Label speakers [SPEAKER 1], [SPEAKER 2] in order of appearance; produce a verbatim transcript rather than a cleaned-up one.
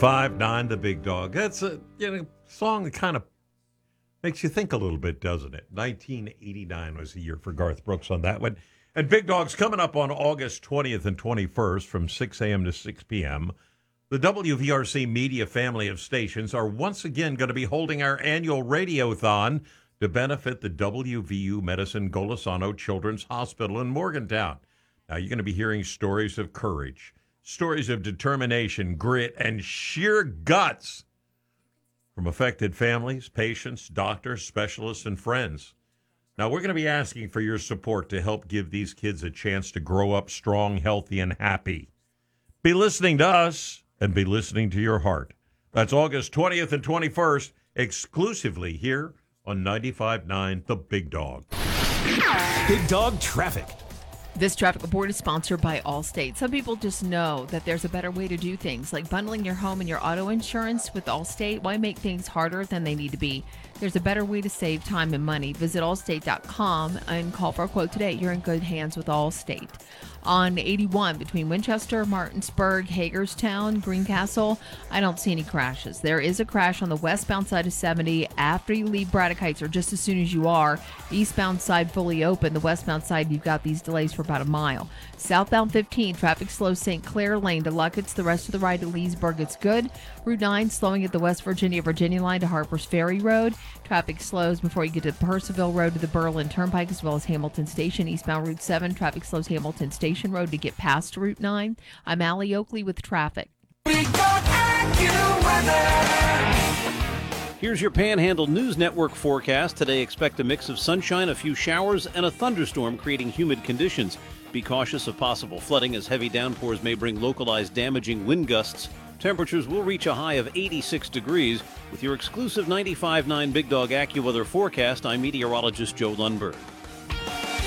[SPEAKER 1] ninety-five point nine The Big Dog. That's a you know song that kind of makes you think a little bit, doesn't it? nineteen eighty-nine was the year for Garth Brooks on that one. And Big Dog's coming up on August twentieth and twenty-first from six a.m. to six p.m. The W V R C media family of stations are once again going to be holding our annual Radiothon to benefit the W V U Medicine Golisano Children's Hospital in Morgantown. Now, you're going to be hearing stories of courage, stories of determination, grit, and sheer guts from affected families, patients, doctors, specialists, and friends. Now, we're going to be asking for your support to help give these kids a chance to grow up strong, healthy, and happy. Be listening to us and be listening to your heart. That's August twentieth and twenty-first, exclusively here on ninety-five point nine The Big Dog.
[SPEAKER 2] Big Dog Traffic.
[SPEAKER 3] This traffic report is sponsored by Allstate. Some people just know that there's a better way to do things, like bundling your home and your auto insurance with Allstate. Why make things harder than they need to be? There's a better way to save time and money. Visit allstate dot com and call for a quote today. You're in good hands with Allstate. On eighty-one between Winchester, Martinsburg, Hagerstown, Greencastle, I don't see any crashes. There is a crash on the westbound side of seventy after you leave Braddock Heights, or just as soon as you are. Eastbound side fully open. The westbound side, you've got these delays for about a mile. Southbound fifteen, traffic slow Saint Clair Lane to Luckett's. The rest of the ride to Leesburg, it's good. Route nine, slowing at the West Virginia Virginia line to Harper's Ferry Road. Traffic slows before you get to Percival Road to the Berlin Turnpike, as well as Hamilton Station. Eastbound Route seven, traffic slows Hamilton Station Road to get past Route nine. I'm Allie Oakley with traffic.
[SPEAKER 4] Here's your Panhandle News Network forecast. Today, expect a mix of sunshine, a few showers, and a thunderstorm creating humid conditions. Be cautious of possible flooding, as heavy downpours may bring localized damaging wind gusts. Temperatures will reach a high of eighty-six degrees. With your exclusive ninety-five point nine Big Dog AccuWeather forecast, I'm meteorologist Joe Lundberg.